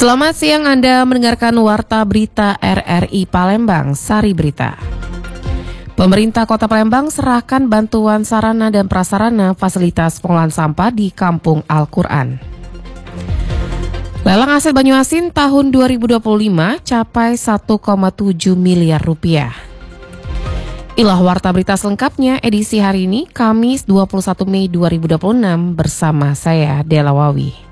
Selamat siang, Anda mendengarkan Warta Berita RRI Palembang, Sari Berita. Pemerintah Kota Palembang serahkan bantuan sarana dan prasarana fasilitas pengolahan sampah di Kampung Al-Quran. Lelang aset Banyuasin tahun 2025 capai 1,7 miliar rupiah. Inilah Warta Berita selengkapnya edisi hari ini, Kamis 21 Mei 2026 bersama saya, Dela Wawi.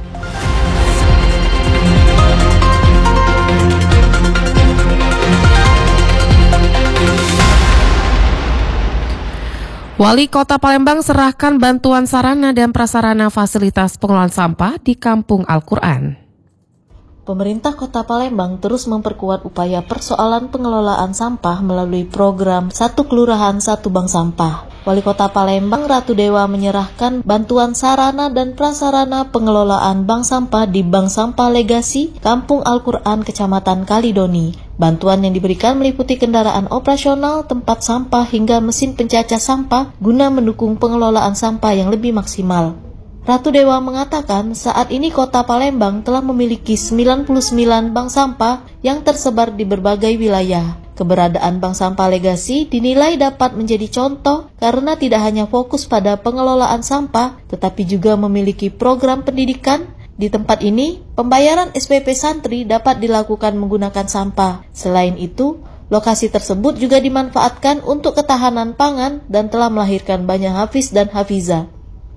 Wali Kota Palembang serahkan bantuan sarana dan prasarana fasilitas pengolahan sampah di Kampung Al-Quran. Pemerintah Kota Palembang terus memperkuat upaya persoalan pengelolaan sampah melalui program Satu Kelurahan Satu Bank Sampah. Wali Kota Palembang Ratu Dewa menyerahkan bantuan sarana dan prasarana pengelolaan bank sampah di Bank Sampah Legasi, Kampung Al-Quran, Kecamatan Kalidoni. Bantuan yang diberikan meliputi kendaraan operasional, tempat sampah, hingga mesin pencacah sampah guna mendukung pengelolaan sampah yang lebih maksimal. Ratu Dewa mengatakan saat ini Kota Palembang telah memiliki 99 bank sampah yang tersebar di berbagai wilayah. Keberadaan Bank Sampah Legasi dinilai dapat menjadi contoh karena tidak hanya fokus pada pengelolaan sampah, tetapi juga memiliki program pendidikan. Di tempat ini, pembayaran SPP santri dapat dilakukan menggunakan sampah. Selain itu, lokasi tersebut juga dimanfaatkan untuk ketahanan pangan dan telah melahirkan banyak hafiz dan hafizah.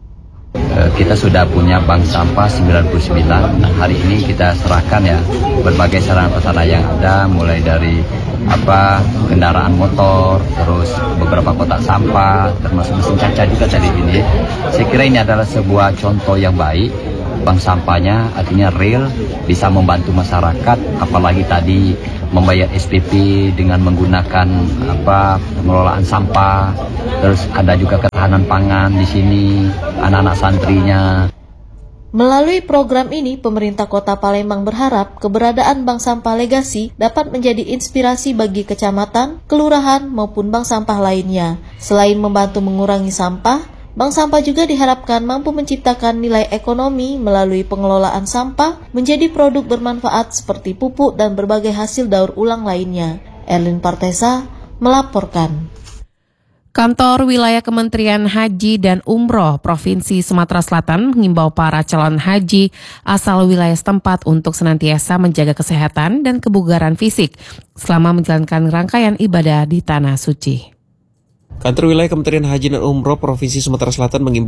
Kita sudah punya bank sampah 99. Nah, hari ini kita serahkan ya berbagai sarana-prasarana yang ada, mulai dari kendaraan motor, terus beberapa kotak sampah, termasuk mesin caca juga tadi ini. Saya kira ini adalah sebuah contoh yang baik. Bank sampahnya artinya real, bisa membantu masyarakat, apalagi tadi membayar SPP dengan menggunakan pengelolaan sampah. Terus ada juga ketahanan pangan di sini, anak-anak santrinya. Melalui program ini, pemerintah Kota Palembang berharap keberadaan Bank Sampah Legasi dapat menjadi inspirasi bagi kecamatan, kelurahan, maupun bank sampah lainnya. Selain membantu mengurangi sampah, bank sampah juga diharapkan mampu menciptakan nilai ekonomi melalui pengelolaan sampah menjadi produk bermanfaat seperti pupuk dan berbagai hasil daur ulang lainnya. Erlin Partesa melaporkan. Kantor Wilayah Kementerian Haji dan Umroh Provinsi Sumatera Selatan mengimbau para calon haji asal wilayah setempat untuk senantiasa menjaga kesehatan dan kebugaran fisik selama menjalankan rangkaian ibadah di Tanah Suci. Kantor Wilayah Kementerian Haji dan Umroh Provinsi Sumatera Selatan mengimbau